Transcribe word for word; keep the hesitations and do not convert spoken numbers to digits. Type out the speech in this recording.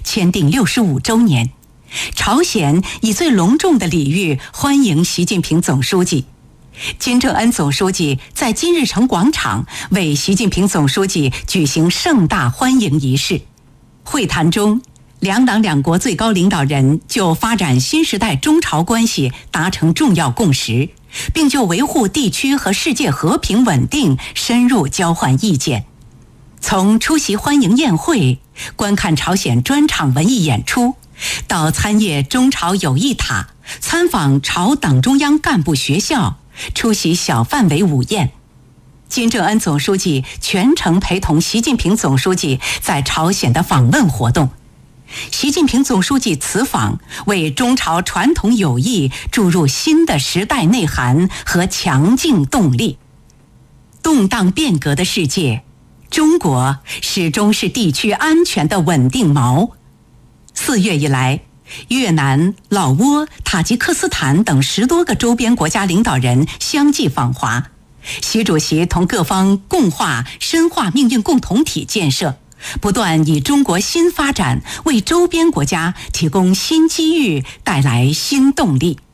签订六十五周年，朝鲜以最隆重的礼遇欢迎习近平总书记。金正恩总书记在金日成广场为习近平总书记举行盛大欢迎仪式。会谈中，两党两国最高领导人就发展新时代中朝关系达成重要共识，并就维护地区和世界和平稳定深入交换意见。从出席欢迎宴会、观看朝鲜专场文艺演出，到参谒中朝友谊塔、参访朝党中央干部学校、出席小范围午宴，金正恩总书记全程陪同习近平总书记在朝鲜的访问活动。习近平总书记此访为中朝传统友谊注入新的时代内涵和强劲动力。动荡变革的世界，中国始终是地区安全的稳定锚。四月以来，越南、老挝、塔吉克斯坦等十多个周边国家领导人相继访华，习主席同各方共话深化命运共同体建设，不断以中国新发展为周边国家提供新机遇，带来新动力。